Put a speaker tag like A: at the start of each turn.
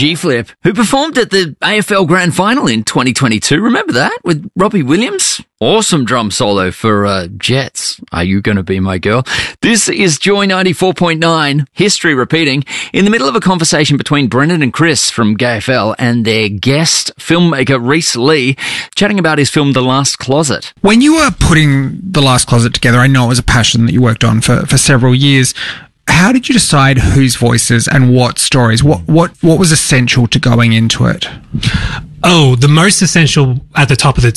A: G-Flip, who performed at the AFL Grand Final in 2022. Remember that? With Robbie Williams? Awesome drum solo for Jets. Are You Gonna Be My Girl? This is Joy 94.9, history repeating, in the middle of a conversation between Brendan and Chris from GayFL and their guest filmmaker Rhys Lee, chatting about his film The Last Closet.
B: When you were putting The Last Closet together, I know it was a passion that you worked on for several years. How did you decide whose voices and what stories? What was essential to going into it?
C: Oh, the most essential at the top of the